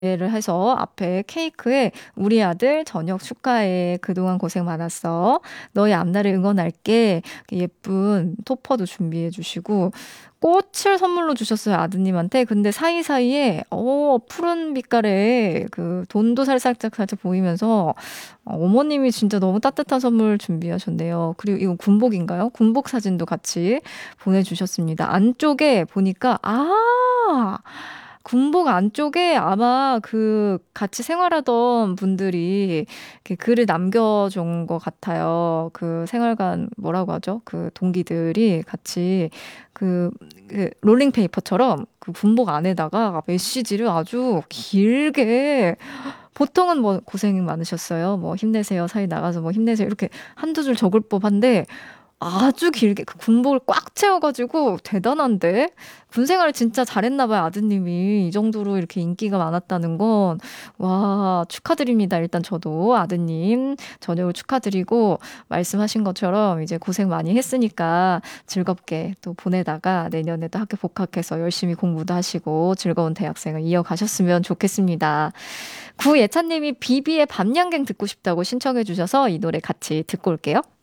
를 해서 앞에 케이크에 우리 아들 저녁 축하해. 그동안 고생 많았어. 너의 앞날을 응원할게. 예쁜 토퍼도 준비해 주시고 꽃을 선물로 주셨어요, 아드님한테. 근데 사이사이에 푸른 빛깔의 그 돈도 살짝 보이면서 어머님이 진짜 너무 따뜻한 선물 준비하셨네요. 그리고 이거 군복인가요? 군복 사진도 같이 보내주셨습니다. 안쪽에 보니까 군복 안쪽에 아마 그 같이 생활하던 분들이 이렇게 글을 남겨준 것 같아요. 그 생활관 뭐라고 하죠? 그 동기들이 같이 그 롤링페이퍼처럼 그 군복 안에다가 메시지를 아주 길게 보통은 뭐 고생 많으셨어요. 뭐 힘내세요. 사이 나가서 뭐 힘내세요. 이렇게 한두 줄 적을 법한데 아주 길게 그 군복을 꽉 채워가지고 대단한데 군 생활을 진짜 잘했나 봐요 아드님이 이 정도로 이렇게 인기가 많았다는 건 와 축하드립니다. 일단 저도 아드님 저녁을 축하드리고 말씀하신 것처럼 이제 고생 많이 했으니까 즐겁게 또 보내다가 내년에도 학교 복학해서 열심히 공부도 하시고 즐거운 대학생을 이어가셨으면 좋겠습니다. 구예찬님이 비비의 밤양갱 듣고 싶다고 신청해 주셔서 이 노래 같이 듣고 올게요.